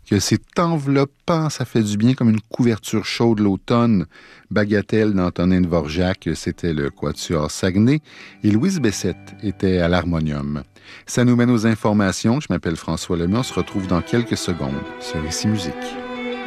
que c'est enveloppant, ça fait du bien comme une couverture chaude l'automne. Bagatelle d'Antonin Dvorak, c'était le Quatuor Saguenay, et Louise Bessette était à l'harmonium. Ça nous mène aux informations. Je m'appelle François Lemay. On se retrouve dans quelques secondes sur Ici Musique.